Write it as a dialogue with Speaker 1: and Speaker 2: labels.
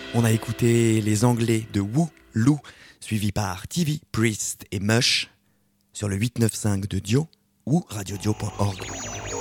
Speaker 1: On a écouté les Anglais de Woo Lou, suivi par TV, Priest et Mush, sur le 895 de Dio ou radiodio.org.